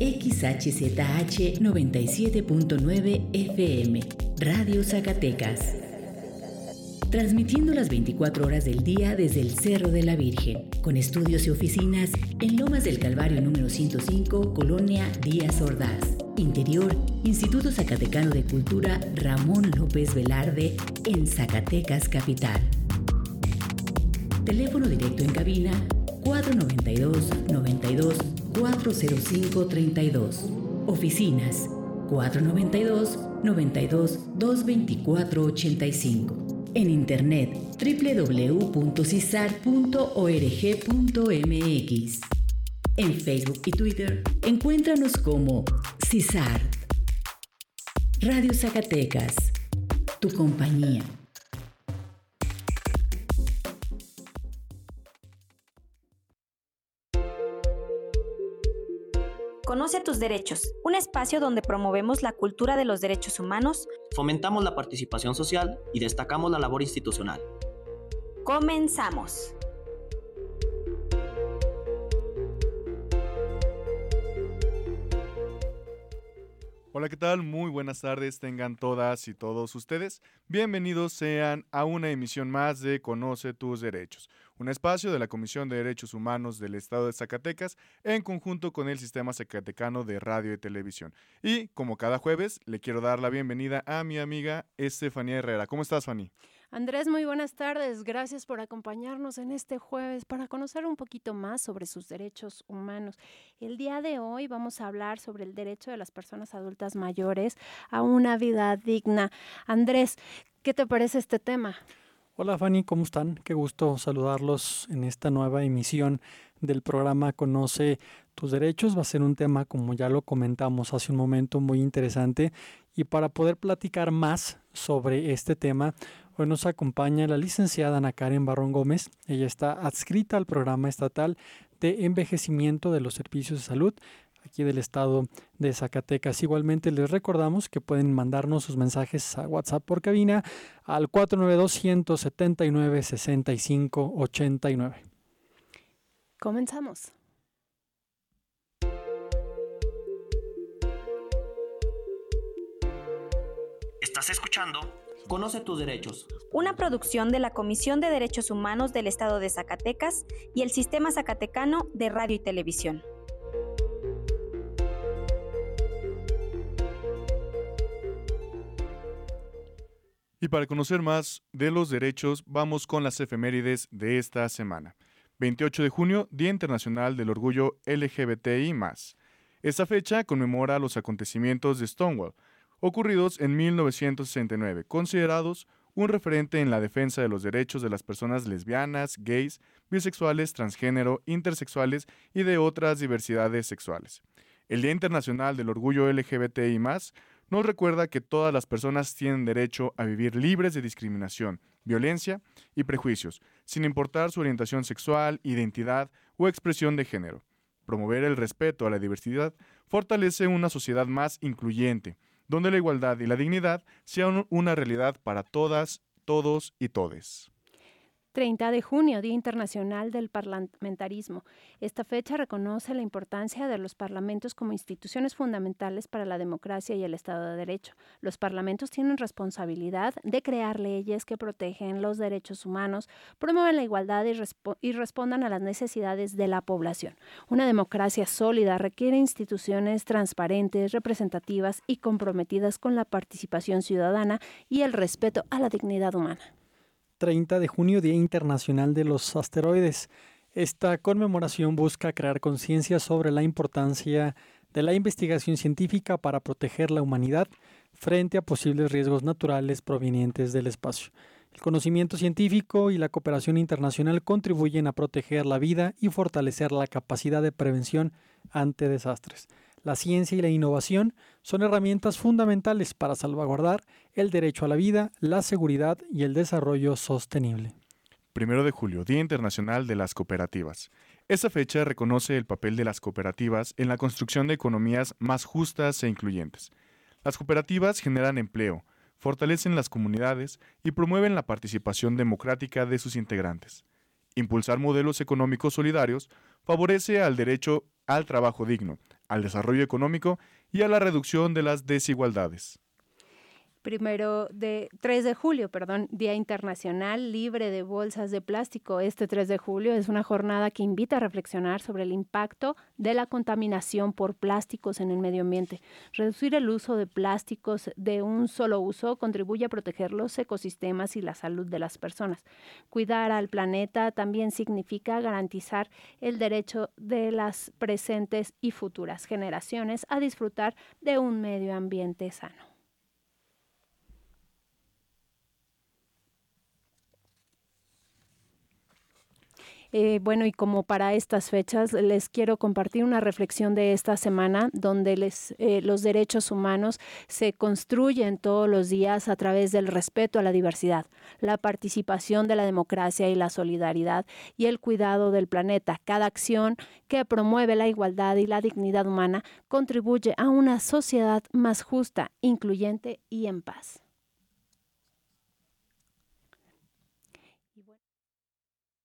XHZH 97.9 FM, Radio Zacatecas. Transmitiendo las 24 horas del día desde el Cerro de la Virgen, con estudios y oficinas en Lomas del Calvario número 105, Colonia Díaz Ordaz. Interior, Instituto Zacatecano de Cultura Ramón López Velarde, en Zacatecas Capital. Teléfono directo en cabina 492-92-405-32. Oficinas 492-92-224-85. En internet www.cisar.org.mx. En Facebook y Twitter encuéntranos como CISAR. Radio Zacatecas, tu compañía. Conoce tus derechos, un espacio donde promovemos la cultura de los derechos humanos, fomentamos la participación social y destacamos la labor institucional. ¡Comenzamos! Hola, ¿qué tal? Muy buenas tardes tengan todas y todos ustedes. Bienvenidos sean a una emisión más de Conoce tus Derechos, un espacio de la Comisión de Derechos Humanos del Estado de Zacatecas en conjunto con el Sistema Zacatecano de Radio y Televisión. Y, como cada jueves, le quiero dar la bienvenida a mi amiga Estefanía Herrera. ¿Cómo estás, Fanny? Andrés, muy buenas tardes. Gracias por acompañarnos en este jueves para conocer un poquito más sobre sus derechos humanos. El día de hoy vamos a hablar sobre el derecho de las personas adultas mayores a una vida digna. Andrés, ¿qué te parece este tema? Hola Fanny, ¿cómo están? Qué gusto saludarlos en esta nueva emisión del programa Conoce tus Derechos. Va a ser un tema, como ya lo comentamos hace un momento, muy interesante. Y para poder platicar más sobre este tema, hoy nos acompaña la licenciada Ana Karen Barrón Gómez. Ella está adscrita al Programa Estatal de Envejecimiento de los Servicios de Salud aquí del estado de Zacatecas. Igualmente les recordamos que pueden mandarnos sus mensajes a WhatsApp por cabina al 492-179-6589. Comenzamos. ¿Estás escuchando? Conoce tus derechos. Una producción de la Comisión de Derechos Humanos del Estado de Zacatecas y el Sistema Zacatecano de Radio y Televisión. Y para conocer más de los derechos, vamos con las efemérides de esta semana. 28 de junio, Día Internacional del Orgullo LGBTI+. Esta fecha conmemora los acontecimientos de Stonewall, ocurridos en 1969, considerados un referente en la defensa de los derechos de las personas lesbianas, gays, bisexuales, transgénero, intersexuales y de otras diversidades sexuales. El Día Internacional del Orgullo LGBTI+, nos recuerda que todas las personas tienen derecho a vivir libres de discriminación, violencia y prejuicios, sin importar su orientación sexual, identidad o expresión de género. Promover el respeto a la diversidad fortalece una sociedad más incluyente, donde la igualdad y la dignidad sean una realidad para todas, todos y todes. 30 de junio, Día Internacional del Parlamentarismo. Esta fecha reconoce la importancia de los parlamentos como instituciones fundamentales para la democracia y el Estado de Derecho. Los parlamentos tienen responsabilidad de crear leyes que protegen los derechos humanos, promueven la igualdad y respondan a las necesidades de la población. Una democracia sólida requiere instituciones transparentes, representativas y comprometidas con la participación ciudadana y el respeto a la dignidad humana. 30 de junio, Día Internacional de los Asteroides. Esta conmemoración busca crear conciencia sobre la importancia de la investigación científica para proteger la humanidad frente a posibles riesgos naturales provenientes del espacio. El conocimiento científico y la cooperación internacional contribuyen a proteger la vida y fortalecer la capacidad de prevención ante desastres. La ciencia y la innovación son herramientas fundamentales para salvaguardar el derecho a la vida, la seguridad y el desarrollo sostenible. 1 de julio, Día Internacional de las Cooperativas. Esta fecha reconoce el papel de las cooperativas en la construcción de economías más justas e incluyentes. Las cooperativas generan empleo, fortalecen las comunidades y promueven la participación democrática de sus integrantes. Impulsar modelos económicos solidarios favorece al derecho al trabajo digno, al desarrollo económico y a la reducción de las desigualdades. 3 de julio, Día Internacional Libre de Bolsas de Plástico. Este 3 de julio es una jornada que invita a reflexionar sobre el impacto de la contaminación por plásticos en el medio ambiente. Reducir el uso de plásticos de un solo uso contribuye a proteger los ecosistemas y la salud de las personas. Cuidar al planeta también significa garantizar el derecho de las presentes y futuras generaciones a disfrutar de un medio ambiente sano. Y como para estas fechas, les quiero compartir una reflexión de esta semana donde los derechos humanos se construyen todos los días a través del respeto a la diversidad, la participación de la democracia y la solidaridad y el cuidado del planeta. Cada acción que promueve la igualdad y la dignidad humana contribuye a una sociedad más justa, incluyente y en paz.